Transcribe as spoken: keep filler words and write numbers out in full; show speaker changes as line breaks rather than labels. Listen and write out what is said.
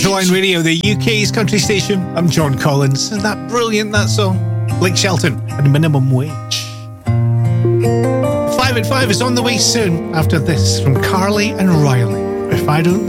Central Line Radio, the U K's country station. I'm John Collins. Isn't that brilliant, that song? Blake Shelton and Minimum Wage. Five at five is on the way soon after this from Carly and Riley. If I don't